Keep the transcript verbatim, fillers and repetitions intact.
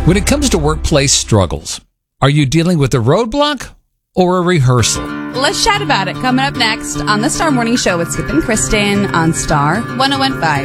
When it comes to workplace struggles, are you dealing with a roadblock or a rehearsal? Let's chat about it coming up next on the Star Morning Show with Skip and Kristen on Star one oh one point five.